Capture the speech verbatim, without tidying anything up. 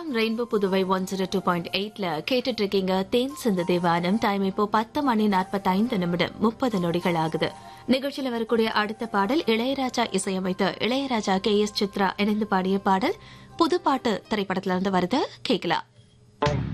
FM rainbow Puduvai one zero two point எயிட்ல கேட்டுட்டு இருக்கீங்க தேன் சிந்து தேவானம். டைம் இப்போ பத்து மணி நாற்பத்தி ஐந்து நிமிடம் முப்பது நொடிகள் ஆகுது. நிகழ்ச்சியில் வரக்கூடிய அடுத்த பாடல் இளையராஜா இசையமைத்த இளையராஜா கே எஸ் சித்ரா இணைந்து பாடிய பாடல் புதுப்பாட்டு திரைப்படத்திலிருந்து வருது. கேட்கலாம்.